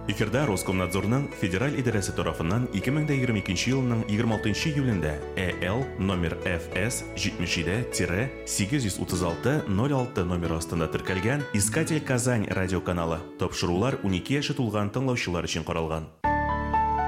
Эфирда Роскомнадзорның федераль идарәсе тарафыннан 2022 елның 26 июлендә ЭЛ номер ФС 77-836-06 номер астында теркәлгән «Искатель Казань» радиоканалы. Тапшырулар 12 яше тулган тыңлаучылар өчен каралган.